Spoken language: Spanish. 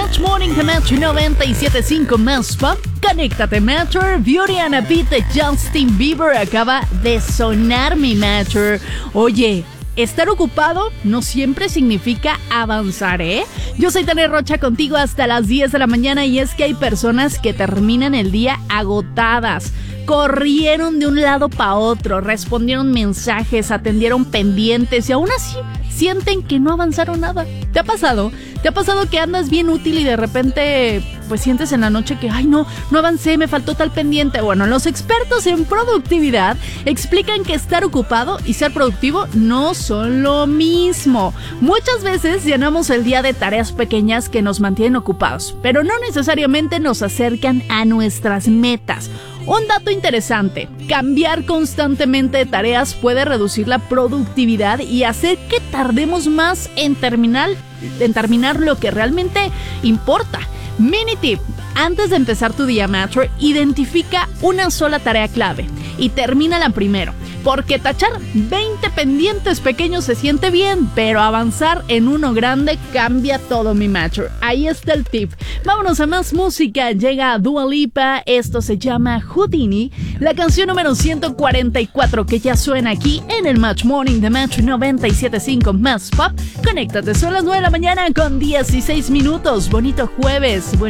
Match Morning de Metro 97.5 Más Pop. Conéctate, Metro. Beauty and a Beat de Justin Bieber acaba de sonar, mi Metro. Oye, estar ocupado no siempre significa avanzar, ¿eh? Yo soy Tania Rocha contigo hasta las 10 de la mañana y es que hay personas que terminan el día agotadas. Corrieron de un lado para otro, respondieron mensajes, atendieron pendientes y aún así sienten que no avanzaron nada. ¿Te ha pasado? ¿Te ha pasado que andas bien útil y de repente pues sientes en la noche que ay no avancé, me faltó tal pendiente? Bueno, los expertos en productividad explican que estar ocupado y ser productivo no son lo mismo. Muchas veces llenamos el día de tareas pequeñas que nos mantienen ocupados, pero no necesariamente nos acercan a nuestras metas. Un dato interesante, cambiar constantemente de tareas puede reducir la productividad y hacer que tardemos más en terminar lo que realmente importa. Mini tip, antes de empezar tu día, Metro, identifica una sola tarea clave y termínala primero. Porque tachar 20 pendientes pequeños se siente bien, pero avanzar en uno grande cambia todo, mi Metro. Ahí está el tip. Vámonos a más música. Llega Dua Lipa. Esto se llama Houdini. La canción número 144 que ya suena aquí en el Match Morning de Metro 97.5 Más Pop. Conéctate, son las 9 de la mañana con 16 minutos. Bonito jueves.